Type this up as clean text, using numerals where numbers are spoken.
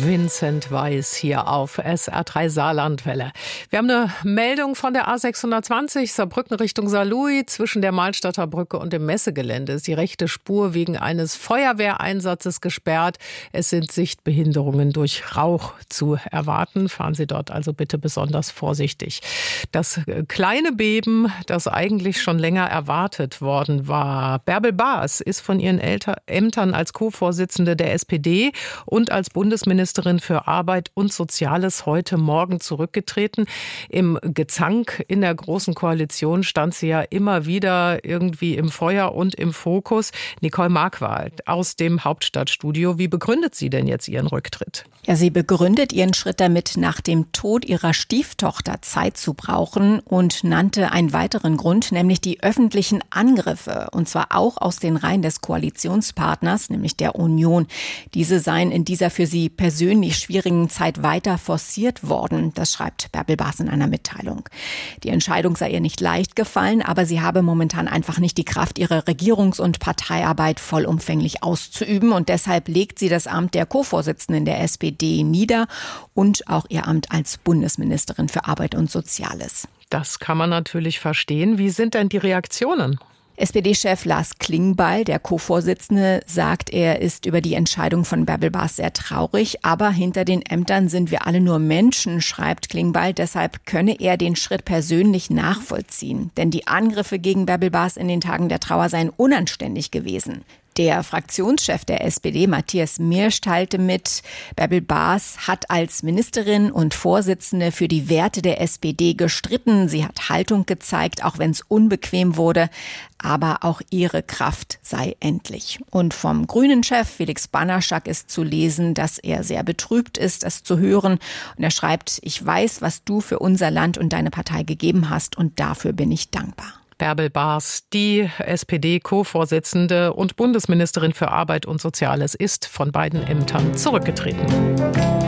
Vincent Weiss hier auf SR3 Saarlandwelle. Wir haben eine Meldung von der A620 Saarbrücken Richtung Saarlouis. Zwischen der Mahlstadter Brücke und dem Messegelände ist die rechte Spur wegen eines Feuerwehreinsatzes gesperrt. Es sind Sichtbehinderungen durch Rauch zu erwarten. Fahren Sie dort also bitte besonders vorsichtig. Das kleine Beben, das eigentlich schon länger erwartet worden war. Bärbel Baas ist von ihren Ämtern als Co-Vorsitzende der SPD und als Bundesministerin für Arbeit und Soziales heute Morgen zurückgetreten. Im Gezank in der Großen Koalition stand sie ja immer wieder irgendwie im Feuer und im Fokus. Nicole Marquardt aus dem Hauptstadtstudio. Wie begründet sie denn jetzt ihren Rücktritt? Ja, sie begründet ihren Schritt damit, nach dem Tod ihrer Stieftochter Zeit zu brauchen und nannte einen weiteren Grund, nämlich die öffentlichen Angriffe, und zwar auch aus den Reihen des Koalitionspartners, nämlich der Union. Diese seien in dieser für sie persönlich schwierigen Zeit weiter forciert worden. Das schreibt Bärbel Baas in einer Mitteilung. Die Entscheidung sei ihr nicht leicht gefallen, aber sie habe momentan einfach nicht die Kraft, ihre Regierungs- und Parteiarbeit vollumfänglich auszuüben. Und deshalb legt sie das Amt der Co-Vorsitzenden der SPD nieder und auch ihr Amt als Bundesministerin für Arbeit und Soziales. Das kann man natürlich verstehen. Wie sind denn die Reaktionen? SPD-Chef Lars Klingbeil, der Co-Vorsitzende, sagt, er ist über die Entscheidung von Bärbel Baas sehr traurig. Aber hinter den Ämtern sind wir alle nur Menschen, schreibt Klingbeil. Deshalb könne er den Schritt persönlich nachvollziehen. Denn die Angriffe gegen Bärbel Baas in den Tagen der Trauer seien unanständig gewesen. Der Fraktionschef der SPD, Matthias Mirsch, teilte mit, Bärbel Baas hat als Ministerin und Vorsitzende für die Werte der SPD gestritten. Sie hat Haltung gezeigt, auch wenn es unbequem wurde. Aber auch ihre Kraft sei endlich. Und vom Grünen-Chef Felix Banaschak ist zu lesen, dass er sehr betrübt ist, es zu hören. Und er schreibt, ich weiß, was du für unser Land und deine Partei gegeben hast, und dafür bin ich dankbar. Bärbel Baas, die SPD-Co-Vorsitzende und Bundesministerin für Arbeit und Soziales, ist von beiden Ämtern zurückgetreten.